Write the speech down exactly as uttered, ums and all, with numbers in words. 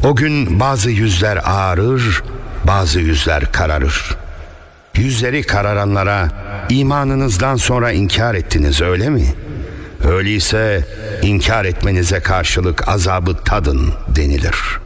O gün bazı yüzler ağarır, bazı yüzler kararır. Yüzleri kararanlara imanınızdan sonra inkar ettiniz, öyle mi? Öyleyse inkar etmenize karşılık azabı tadın denilir.